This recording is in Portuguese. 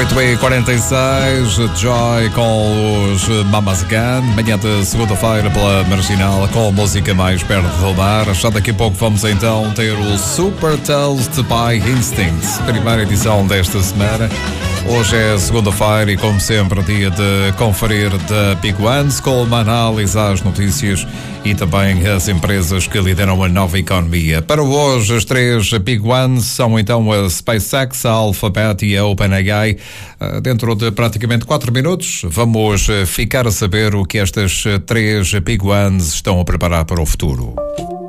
8h46, Joy com os Mamas Again, manhã de segunda-feira pela Marginal, com a música mais perto do mar. Já daqui a pouco vamos então ter o Super Toast by Instinct, primeira edição desta semana. Hoje é segunda-feira e, como sempre, dia de conferir da Big Ones, com uma análise às notícias e também as empresas que lideram a nova economia. Para hoje, as três Big Ones são então a SpaceX, a Alphabet e a OpenAI. Dentro de praticamente 4 minutos, vamos ficar a saber o que estas três Big Ones estão a preparar para o futuro.